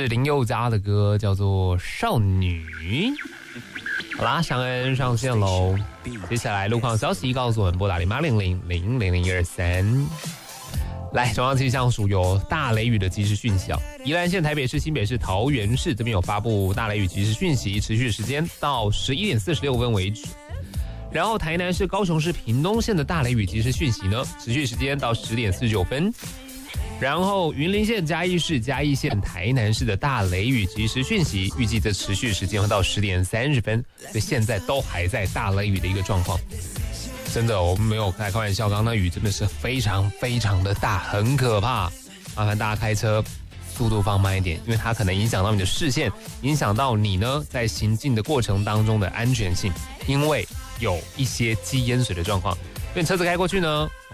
是林宥嘉的歌，叫做《少女》。好啦，尚恩上线喽。接下来路况消息告诉我们，拨打0800000023。来，中央气象署有大雷雨的即时讯息啊！宜兰县、台北市、新北市、桃园市这边有发布大雷雨即时讯息，持续时间到11点46分为止。然后台南市、高雄市、屏东县的大雷雨即时讯息呢，持续时间到10点49分。然后云林县、嘉义市、嘉义县、台南市的大雷雨即时讯息，预计的持续时间会到10点30分，所以现在都还在大雷雨的一个状况。真的，我们没有开玩笑，刚刚那雨真的是非常非常的大，很可怕。麻烦大家开车速度放慢一点，因为它可能影响到你的视线，影响到你呢在行进的过程当中的安全性，因为有一些积淹水的状况。所以车子开过去呢，